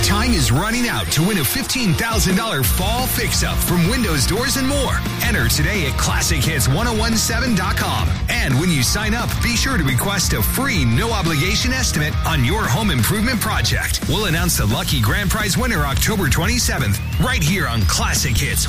Time is running out to win a $15,000 fall fix-up from Windows, Doors, and more. Enter today at ClassicHits1017.com. And when you sign up, be sure to request a free, no-obligation estimate on your home improvement project. We'll announce the lucky grand prize winner October 27th, right here on Classic Hits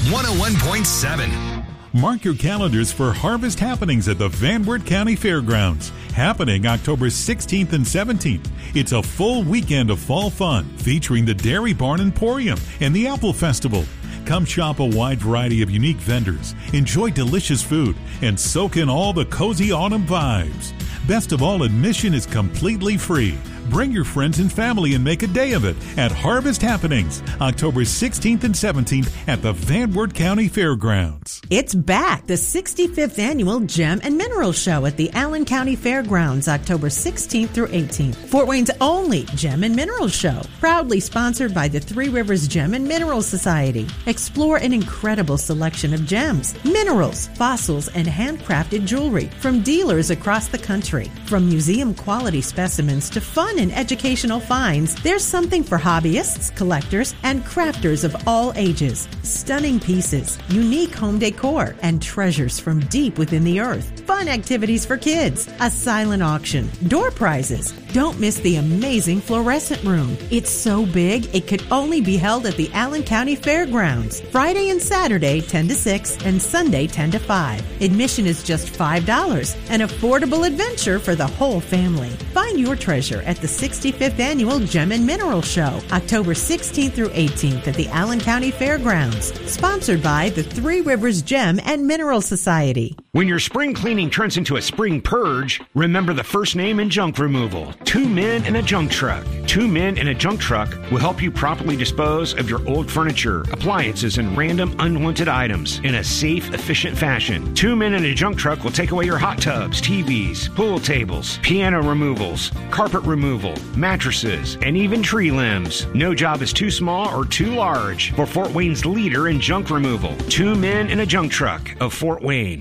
101.7. Mark your calendars for Harvest Happenings at the Van Wert County Fairgrounds, happening October 16th and 17th. It's a full weekend of fall fun featuring the Dairy Barn Emporium and the Apple Festival. Come shop a wide variety of unique vendors, enjoy delicious food, and soak in all the cozy autumn vibes. Best of all, admission is completely free. Bring your friends and family and make a day of it at Harvest Happenings, October 16th and 17th at the Van Wert County Fairgrounds. It's back, the 65th Annual Gem and Mineral Show at the Allen County Fairgrounds, October 16th through 18th. Fort Wayne's only Gem and Mineral Show, proudly sponsored by the Three Rivers Gem and Mineral Society. Explore an incredible selection of gems, minerals, fossils, and handcrafted jewelry from dealers across the country. From museum-quality specimens to fun and educational finds, there's something for hobbyists, collectors, and crafters of all ages. Stunning pieces, unique home decor, and treasures from deep within the earth. Fun activities for kids, a silent auction, door prizes. Don't miss the amazing fluorescent room. It's so big, it could only be held at the Allen County Fairgrounds. Friday and Saturday, 10 to 6, and Sunday, 10 to 5. Admission is just $5, an affordable adventure for the whole family. Find your treasure at the 65th Annual Gem and Mineral Show, October 16th through 18th at the Allen County Fairgrounds. Sponsored by the Three Rivers Gem and Mineral Society. When your spring cleaning turns into a spring purge, remember the first name in junk removal. 2 Men in a Junk Truck. 2 Men in a Junk Truck will help you properly dispose of your old furniture, appliances, and random unwanted items in a safe, efficient fashion. 2 Men in a Junk Truck will take away your hot tubs, TVs, pool tables, piano removals, carpet removal, mattresses, and even tree limbs. No job is too small or too large for Fort Wayne's leader in junk removal. 2 Men in a Junk Truck of Fort Wayne.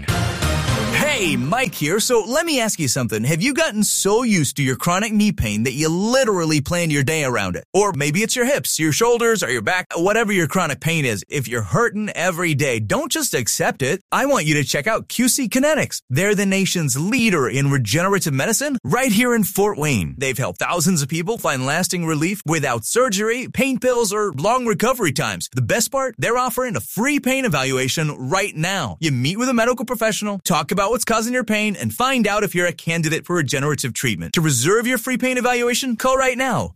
Hey, Mike here. So let me ask you something. Have you gotten so used to your chronic knee pain that you literally plan your day around it? Or maybe it's your hips, your shoulders, or your back, whatever your chronic pain is. If you're hurting every day, don't just accept it. I want you to check out QC Kinetics. They're the nation's leader in regenerative medicine right here in Fort Wayne. They've helped thousands of people find lasting relief without surgery, pain pills, or long recovery times. The best part? They're offering a free pain evaluation right now. You meet with a medical professional, talk about what's causing your pain, and find out if you're a candidate for regenerative treatment. To reserve your free pain evaluation, call right now.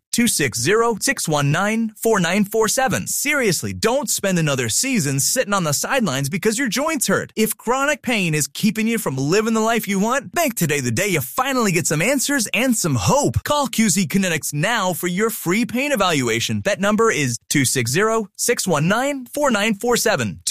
260-619-4947. Seriously, don't spend another season sitting on the sidelines because your joints hurt. If chronic pain is keeping you from living the life you want, make today the day you finally get some answers and some hope. Call QC Kinetics now for your free pain evaluation. That number is 260-619-4947.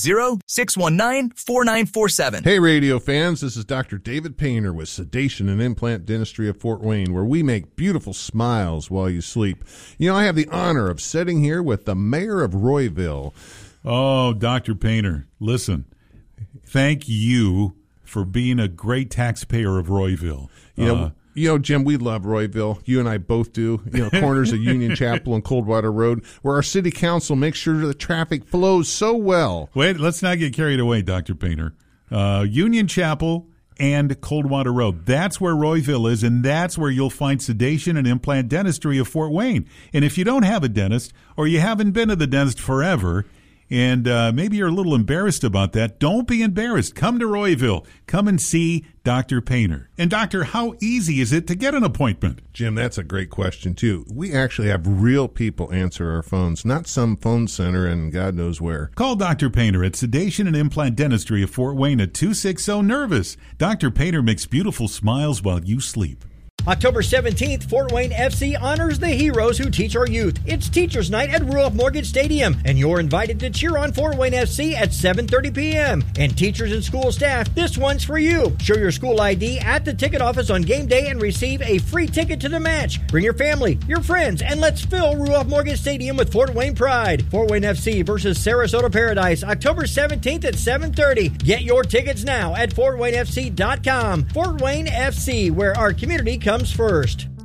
260-619-4947. Hey, radio fans, this is Dr. David Painter with Sedation and Implant Dentistry of Fort Wayne, where we make beautiful smiles while you sleep. You know, I have the honor of sitting here with the mayor of Royville. Oh, Dr. Painter, listen, thank you for being a great taxpayer of Royville. You know, Jim, we love Royville. You and I both do. You know, corners of Union Chapel and Coldwater Road, where our city council makes sure the traffic flows so well. Wait, let's not get carried away, Dr. Painter. Union Chapel and Coldwater Road. That's where Royville is, and that's where you'll find Sedation and Implant Dentistry of Fort Wayne. And if you don't have a dentist, or you haven't been to the dentist forever, and maybe you're a little embarrassed about that, don't be embarrassed. Come to Royville. Come and see Dr. Painter. And doctor, how easy is it to get an appointment? Jim, that's a great question, too. We actually have real people answer our phones, not some phone center and God knows where. Call Dr. Painter at Sedation and Implant Dentistry of Fort Wayne at 260-NERVOUS. Dr. Painter makes beautiful smiles while you sleep. October 17th, Fort Wayne FC honors the heroes who teach our youth. It's Teachers Night at Ruoff Mortgage Stadium, and you're invited to cheer on Fort Wayne FC at 7:30 p.m. And teachers and school staff, this one's for you. Show your school ID at the ticket office on game day and receive a free ticket to the match. Bring your family, your friends, and let's fill Ruoff Mortgage Stadium with Fort Wayne pride. Fort Wayne FC versus Sarasota Paradise, October 17th at 7:30. Get your tickets now at FortWayneFC.com. Fort Wayne FC, where our community comes first.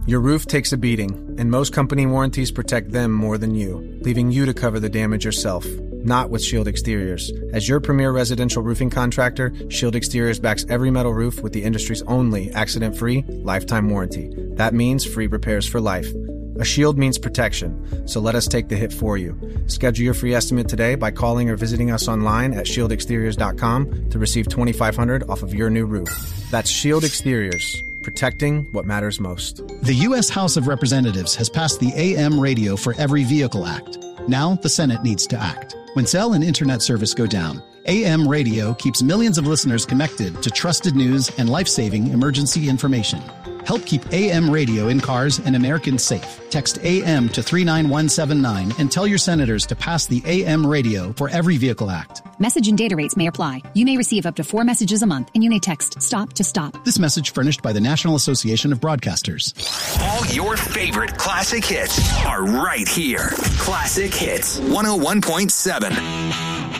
Your roof takes a beating, and most company warranties protect them more than you, leaving you to cover the damage yourself. Not with Shield Exteriors. As your premier residential roofing contractor, Shield Exteriors backs every metal roof with the industry's only accident-free lifetime warranty. That means free repairs for life. A shield means protection, so let us take the hit for you. Schedule your free estimate today by calling or visiting us online at shieldexteriors.com to receive $2,500 off of your new roof. That's Shield Exteriors, protecting what matters most. The U.S. House of Representatives has passed the AM Radio for Every Vehicle Act. Now the Senate needs to act. When cell and internet service go down, AM radio keeps millions of listeners connected to trusted news and life-saving emergency information. Help keep AM radio in cars and Americans safe. Text AM to 39179 and tell your senators to pass the AM Radio for Every Vehicle Act. Message and data rates may apply. You may receive up to 4 messages a month, and you may text STOP to STOP. This message furnished by the National Association of Broadcasters. All your favorite classic hits are right here. Classic Hits 101.7.